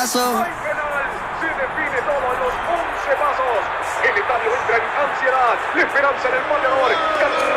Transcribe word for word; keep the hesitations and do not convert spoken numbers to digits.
paso. Hay penal. Se define todo en los once pasos. El estadio entra en ansiedad. La esperanza del goleador.